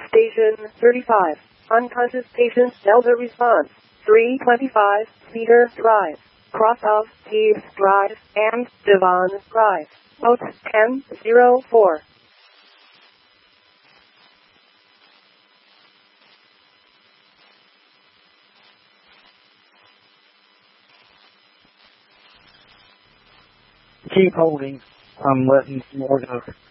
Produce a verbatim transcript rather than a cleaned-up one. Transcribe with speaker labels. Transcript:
Speaker 1: Station thirty-five. Unconscious patient Delta response. three twenty-five Cedar Drive. Cross of Peace Drive and Devon Drive. Note ten oh four.
Speaker 2: Keep holding. I'm letting more go.